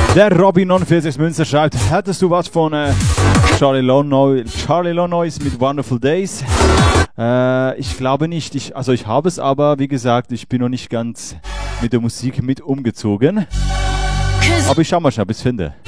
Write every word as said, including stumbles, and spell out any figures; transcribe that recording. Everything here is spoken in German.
Der Robin neunundvierzig Münster schreibt, hättest du was von äh, Charlie Lonois, Charlie Lonois mit Wonderful Days? Äh, ich glaube nicht. Ich, also ich habe es, aber wie gesagt, ich bin noch nicht ganz mit der Musik mit umgezogen. Aber ich schau mal schnell, bis ich finde.